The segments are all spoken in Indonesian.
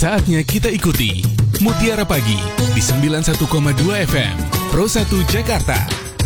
Saatnya kita ikuti Mutiara Pagi di 91,2 FM Pro 1 Jakarta.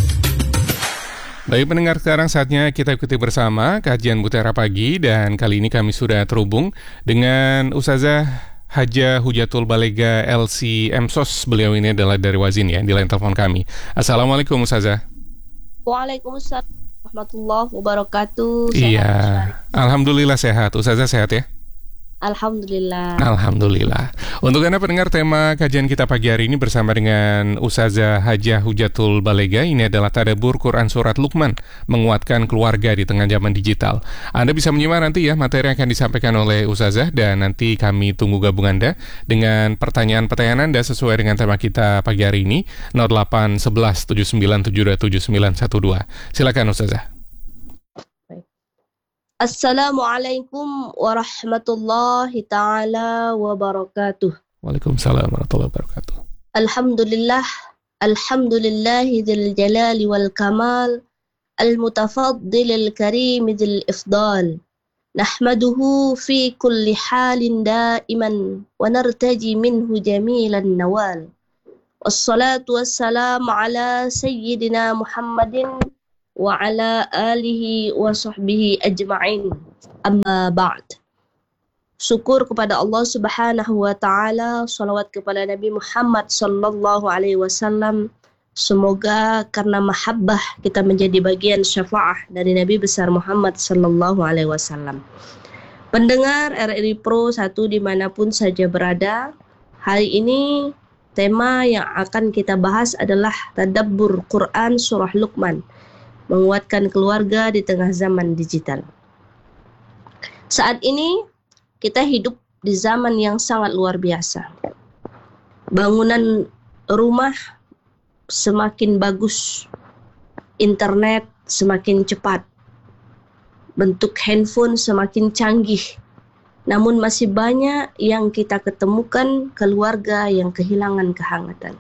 Baik pendengar, sekarang saatnya kita ikuti bersama kajian Mutiara Pagi. Dan kali ini kami sudah terhubung dengan Ustazah Hajah Hujatul Balega LC MSOS. Beliau ini adalah dari Wazin ya, di line telepon kami. Assalamualaikum Ustazah. Waalaikumsalam warahmatullahi wabarakatuh. Iya, alhamdulillah sehat. Ustazah sehat ya? Alhamdulillah. Alhamdulillah. Untuk Anda pendengar, tema kajian kita pagi hari ini bersama dengan Ustazah Hajah Hujatul Balega. Ini adalah tadabbur Quran Surat Luqman, menguatkan keluarga di tengah zaman digital. Anda bisa menyimak nanti ya materi yang akan disampaikan oleh Ustazah, dan nanti kami tunggu gabung Anda dengan pertanyaan-pertanyaan Anda sesuai dengan tema kita pagi hari ini, 08 11 79 72 7912. Silakan Ustazah. Assalamualaikum warahmatullahi ta'ala wabarakatuh. Waalaikumsalam warahmatullahi wabarakatuh. Alhamdulillah, alhamdulillahi dzil jalali wal kamal, al-mutafaddil al-karim dzil ifdal. Nahmaduhu fi kulli halin daiman wa nartaji minhu jamilan nawal. Wassalatu wassalamu ala sayyidina Muhammadin wa ala alihi wa sahbihi ajma'in. Amma ba'd. Syukur kepada Allah Subhanahu wa taala, salawat kepada Nabi Muhammad sallallahu alaihi wasallam. Semoga karena mahabbah kita menjadi bagian syafaah dari Nabi besar Muhammad sallallahu alaihi wasallam. Pendengar RRI Pro 1 dimanapun saja berada, hari ini tema yang akan kita bahas adalah tadabbur Quran Surah Luqman, menguatkan keluarga di tengah zaman digital. Saat ini kita hidup di zaman yang sangat luar biasa. Bangunan rumah semakin bagus, internet semakin cepat, bentuk handphone semakin canggih. Namun masih banyak yang kita ketemukan keluarga yang kehilangan kehangatan.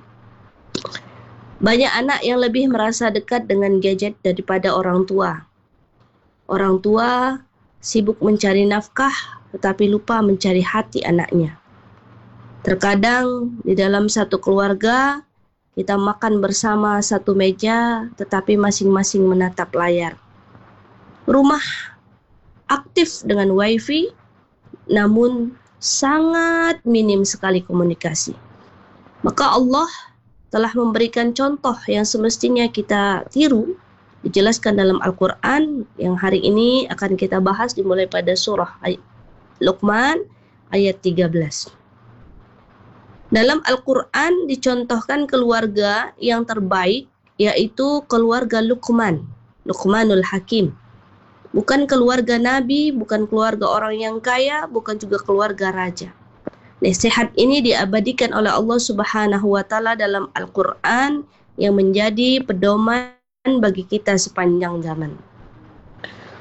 Banyak anak yang lebih merasa dekat dengan gadget daripada orang tua. Orang tua sibuk mencari nafkah tetapi lupa mencari hati anaknya. Terkadang di dalam satu keluarga kita makan bersama satu meja tetapi masing-masing menatap layar. Rumah aktif dengan wifi namun sangat minim sekali komunikasi. Maka Allah telah memberikan contoh yang semestinya kita tiru, dijelaskan dalam Al-Quran yang hari ini akan kita bahas dimulai pada surah Luqman ayat 13. Dalam Al-Quran dicontohkan keluarga yang terbaik, yaitu keluarga Luqman, Luqmanul Hakim. Bukan keluarga Nabi, bukan keluarga orang yang kaya, bukan juga keluarga raja. Nasihat ini diabadikan oleh Allah Subhanahu wa taala dalam Al-Qur'an yang menjadi pedoman bagi kita sepanjang zaman.